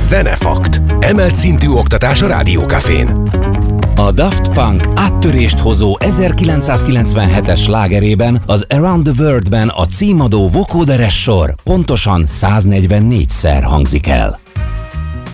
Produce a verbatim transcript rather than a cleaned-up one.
Zenefakt. Emelt szintű oktatás a Rádiókafén. A Daft Punk áttörést hozó ezerkilencszázkilencvenhetes slágerében, az Around the World-ben a címadó vocoderes sor pontosan száznegyvennégyszer hangzik el.